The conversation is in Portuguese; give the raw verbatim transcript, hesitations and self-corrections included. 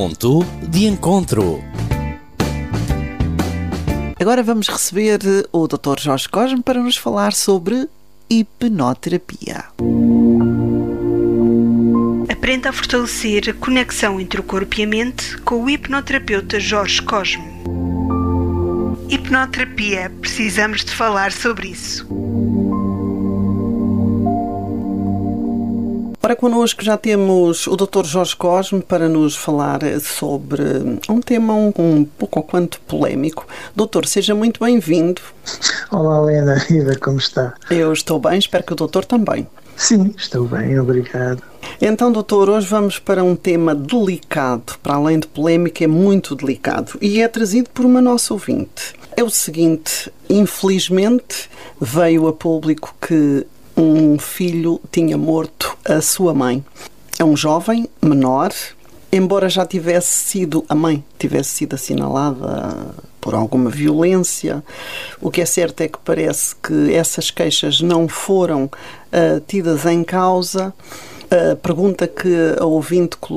Ponto de encontro. Agora vamos receber o doutor Jorge Cosme para nos falar sobre hipnoterapia. Aprenda a fortalecer a conexão entre o corpo e a mente com o hipnoterapeuta Jorge Cosme. Hipnoterapia, precisamos de falar sobre isso. Ora, connosco já temos o doutor Jorge Cosme para nos falar sobre um tema um, um pouco ou quanto polémico. Doutor, seja muito bem-vindo. Olá, Helena, Ida, como está? Eu estou bem, espero que o doutor também. Sim, estou bem, obrigado. Então, doutor, hoje vamos para um tema delicado, para além de polémico, é muito delicado, e é trazido por uma nossa ouvinte. É o seguinte, infelizmente veio a público que um filho tinha morto a sua mãe. É um jovem menor, embora já tivesse sido, a mãe tivesse sido assinalada por alguma violência. O que é certo é que parece que essas queixas não foram uh, tidas em causa. A pergunta que a ouvinte colocou